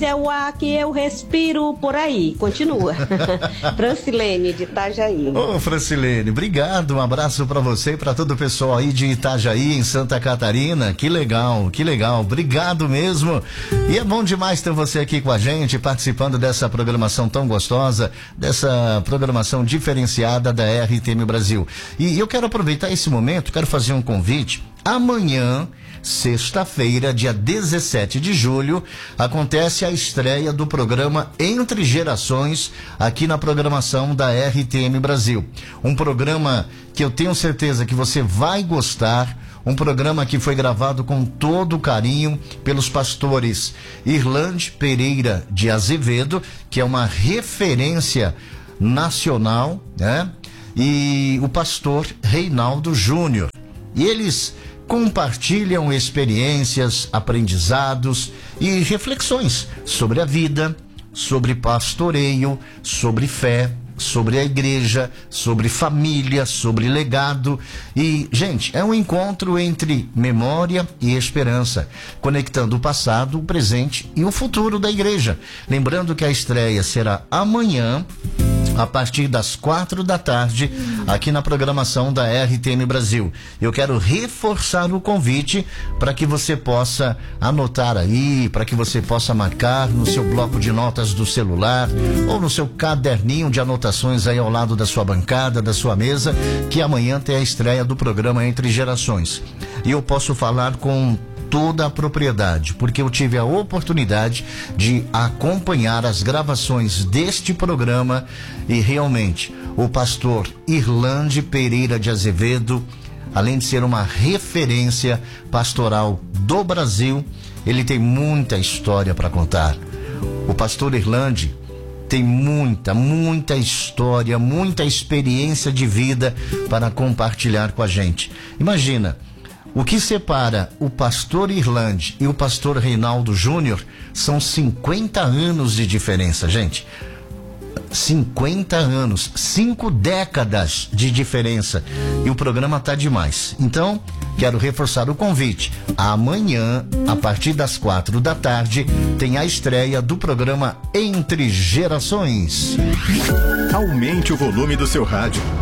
é o ar que eu respiro por aí. Continua. Francilene, de Itajaí. Ô, Francilene, obrigado. Um abraço pra você e pra todo o pessoal aí de Itajaí, em Santa Catarina. Que legal, que legal. Obrigado mesmo. E é bom demais ter você aqui com a gente, participando dessa programação tão gostosa, dessa programação diferenciada da RTM Brasil. E eu quero aproveitar esse momento, quero fazer um convite. Amanhã, sexta-feira, dia 17 de julho, acontece a estreia do programa Entre Gerações, aqui na programação da RTM Brasil. Um programa que eu tenho certeza que você vai gostar, um programa que foi gravado com todo carinho pelos pastores Irlande Pereira de Azevedo, que é uma referência nacional, né? E o pastor Reinaldo Júnior. E eles compartilham experiências, aprendizados e reflexões sobre a vida, sobre pastoreio, sobre fé, sobre a igreja, sobre família, sobre legado. E, gente, é um encontro entre memória e esperança, conectando o passado, o presente e o futuro da igreja. Lembrando que a estreia será amanhã, a partir das 4 da tarde, aqui na programação da RTM Brasil. Eu quero reforçar o convite para que você possa anotar aí, para que você possa marcar no seu bloco de notas do celular ou no seu caderninho de anotações aí ao lado da sua bancada, da sua mesa, que amanhã tem a estreia do programa Entre Gerações. E eu posso falar com toda a propriedade, porque eu tive a oportunidade de acompanhar as gravações deste programa e realmente o pastor Irlande Pereira de Azevedo, além de ser uma referência pastoral do Brasil, ele tem muita história para contar. O pastor Irlande tem muita história, muita experiência de vida para compartilhar com a gente. Imagina, o que separa o pastor Irlande e o pastor Reinaldo Júnior são 50 anos de diferença, gente. 50 anos, 5 décadas de diferença. E o programa tá demais. Então, quero reforçar o convite. Amanhã, a partir das 4 da tarde, tem a estreia do programa Entre Gerações. Aumente o volume do seu rádio.